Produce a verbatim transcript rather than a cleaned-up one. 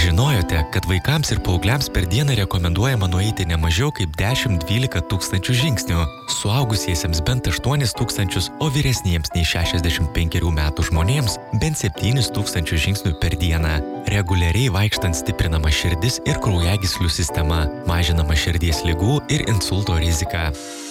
Ar žinojote, kad vaikams ir paaugliams per dieną rekomenduojama nueiti ne mažiau kaip dešimt dvylika tūkstančių žingsnių, suaugusiesiems bent aštuonis tūkstančius, o vyresniems nei šešiasdešimt penkerių metų žmonėms bent septynis tūkstančius žingsnių per dieną. Reguliariai vaikštant stiprinama širdis ir kraujagyslių sistema, mažinama širdies ligų ir insulto rizika.